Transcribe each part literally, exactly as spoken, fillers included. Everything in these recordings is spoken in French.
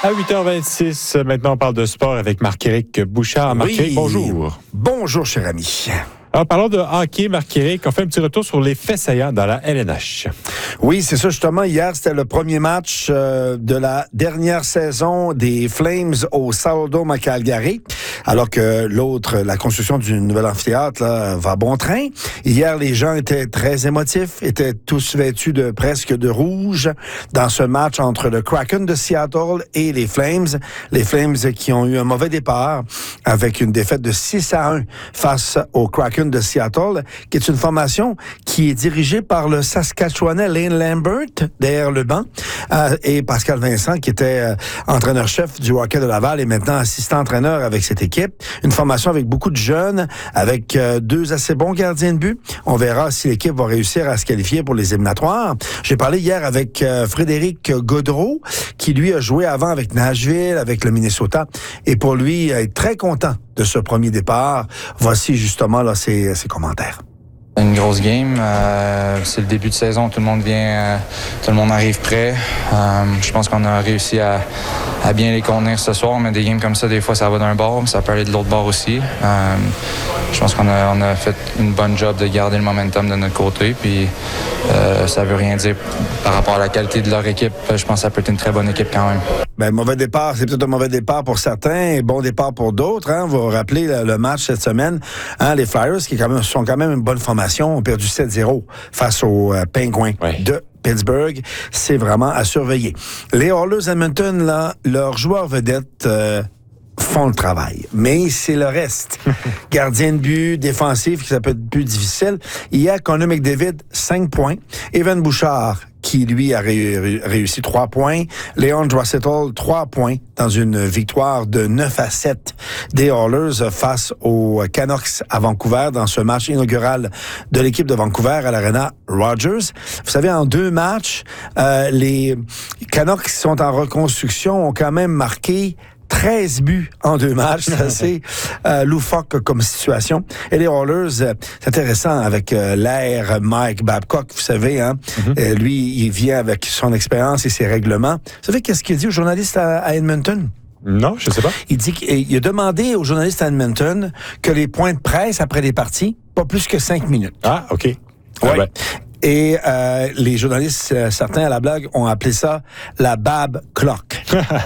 À huit heures vingt-six, maintenant on parle de sport avec Marc-Éric Bouchard. Marc-Éric, oui. bonjour. Bonjour, cher ami. Alors, parlons de hockey, Marc-Éric. On fait un petit retour sur les faits saillants dans la L N H. Oui, c'est ça, justement. Hier, c'était le premier match euh, de la dernière saison des Flames au Saddledome à Calgary, alors que l'autre, la construction du nouvel amphithéâtre, là, va bon train. Hier, les gens étaient très émotifs, étaient tous vêtus de presque de rouge dans ce match entre le Kraken de Seattle et les Flames. Les Flames qui ont eu un mauvais départ avec une défaite de six à un face au Kraken de Seattle, qui est une formation qui est dirigée par le Saskatchewanais Lane Lambert, derrière le banc, euh, et Pascal Vincent, qui était euh, entraîneur-chef du Rocket de Laval et maintenant assistant-entraîneur avec cette équipe. Une formation avec beaucoup de jeunes, avec euh, deux assez bons gardiens de but. On verra si l'équipe va réussir à se qualifier pour les éliminatoires. J'ai parlé hier avec euh, Frédéric Gaudreau, qui lui a joué avant avec Nashville, avec le Minnesota, et pour lui, est très content de ce premier départ. Voici justement là ses, ses commentaires. Une grosse game. Euh, c'est le début de saison. Tout le monde vient, euh, tout le monde arrive prêt. Euh, je pense qu'on a réussi à, à bien les contenir ce soir, mais des games comme ça, des fois, ça va d'un bord, mais ça peut aller de l'autre bord aussi. Euh, je pense qu'on a, on a fait une bonne job de garder le momentum de notre côté, puis euh, ça veut rien dire par rapport à la qualité de leur équipe. Je pense que ça peut être une très bonne équipe quand même. Ben, mauvais départ, c'est peut-être un mauvais départ pour certains et bon départ pour d'autres. Hein. Vous vous rappelez le, le match cette semaine, hein, les Flyers qui quand même, sont quand même une bonne formation, ont perdu sept zéro face aux euh, Penguins oui. de Pittsburgh. C'est vraiment à surveiller. Les Oilers Edmonton, là, leurs joueurs vedettes euh, font le travail. Mais c'est le reste. Gardien de but, défensif, ça peut être plus difficile. Hier, Connor McDavid, cinq points. Evan Bouchard, qui, lui, a ré- réussi trois points. Leon Draisaitl, trois points dans une victoire de neuf à sept des Oilers face aux Canucks à Vancouver dans ce match inaugural de l'équipe de Vancouver à l'Arena Rogers. Vous savez, en deux matchs, euh, les Canucks qui sont en reconstruction ont quand même marqué treize buts en deux matchs, c'est assez euh, loufoque comme situation. Et les Oilers, euh, c'est intéressant avec euh, l'ère Mike Babcock, vous savez, hein, mm-hmm. euh, lui, il vient avec son expérience et ses règlements. Vous savez qu'est-ce qu'il dit aux journalistes à, à Edmonton? Non, je sais pas. Il dit qu'il a demandé aux journalistes à Edmonton que les points de presse après les parties, pas plus que cinq minutes. Ah, OK. Oui. Ah ben. Et euh, les journalistes, euh, certains à la blague, ont appelé ça la Bab Clock.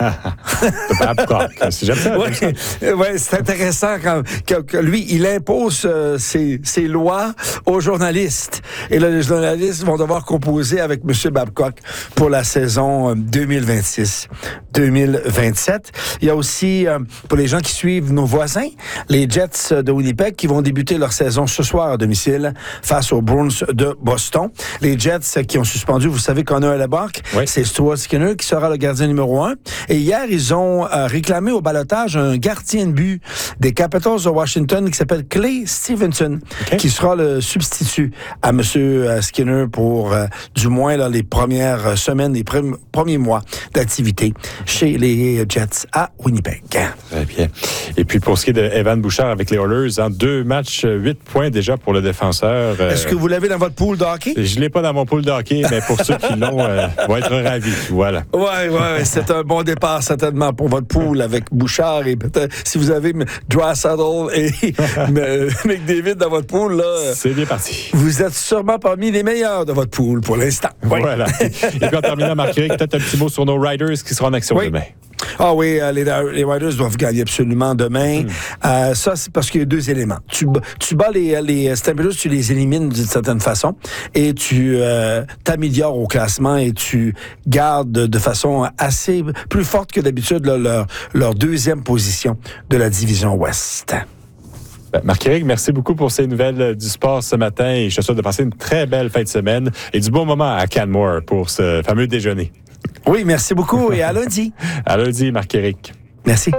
Bab Clock, j'aime ça. Oui, ouais, c'est intéressant quand, que, que lui, il impose euh, ses, ses lois aux journalistes. Et là, les journalistes vont devoir composer avec M. Babcock pour la saison deux mille vingt-six deux mille vingt-sept. Il y a aussi, euh, pour les gens qui suivent nos voisins, les Jets de Winnipeg qui vont débuter leur saison ce soir à domicile face aux Bruins de Boston. Les Jets qui ont suspendu, vous savez qu'on a un Lebarque, oui. c'est Stuart Skinner qui sera le gardien numéro un. Et hier, ils ont euh, réclamé au ballottage un gardien de but des Capitals de Washington qui s'appelle Clay Stevenson, okay. qui sera le substitut à M. Skinner pour euh, du moins là, les premières semaines, les prim- premiers mois d'activité chez les Jets à Winnipeg. Très bien. Et puis pour ce qui est de Evan Bouchard avec les Oilers, en deux matchs, huit points déjà pour le défenseur. Euh... Est-ce que vous l'avez dans votre pool de hockey? Je ne l'ai pas dans mon pool de hockey, mais pour ceux qui l'ont, euh, vont être ravis. Voilà. Oui, oui, ouais, c'est un bon départ certainement pour votre pool avec Bouchard et peut-être si vous avez Draisaitl et McDavid dans votre pool, là. C'est bien parti. Vous êtes sûrement parmi les meilleurs de votre pool pour l'instant. Oui. Voilà. Et puis en terminant, Marc-Éric, peut-être un petit mot sur nos Riders qui seront en action oui. demain. Ah oui, euh, les, les Riders doivent gagner absolument demain. Mm. Euh, ça, c'est parce qu'il y a deux éléments. Tu, tu bats les, les Stampeders, tu les élimines d'une certaine façon et tu euh, t'améliores au classement et tu gardes de, de façon assez plus forte que d'habitude là, leur, leur deuxième position de la division Ouest. Ben, Marc-Éric, merci beaucoup pour ces nouvelles du sport ce matin et je te souhaite de passer une très belle fin de semaine et du bon moment à Canmore pour ce fameux déjeuner. Oui, merci beaucoup et à lundi. À lundi, Marc-Éric. Merci.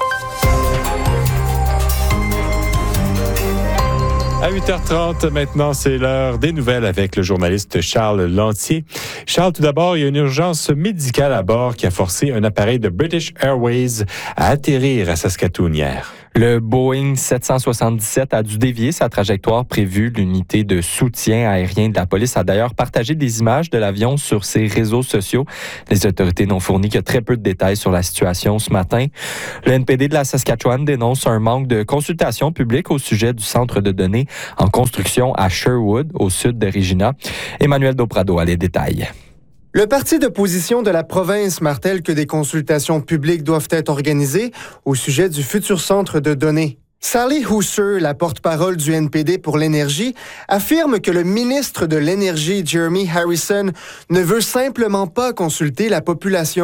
À huit heures trente, maintenant, c'est l'heure des nouvelles avec le journaliste Charles Lantier. Charles, tout d'abord, il y a une urgence médicale à bord qui a forcé un appareil de British Airways à atterrir à Saskatoon hier. Le Boeing sept cent soixante-dix-sept a dû dévier sa trajectoire prévue. L'unité de soutien aérien de la police a d'ailleurs partagé des images de l'avion sur ses réseaux sociaux. Les autorités n'ont fourni que très peu de détails sur la situation ce matin. Le N P D de la Saskatchewan dénonce un manque de consultation publique au sujet du centre de données en construction à Sherwood, au sud de Regina. Emmanuel Doprado a les détails. Le parti d'opposition de la province martèle que des consultations publiques doivent être organisées au sujet du futur centre de données. Sally Hooser, la porte-parole du N P D pour l'énergie, affirme que le ministre de l'Énergie, Jeremy Harrison, ne veut simplement pas consulter la population.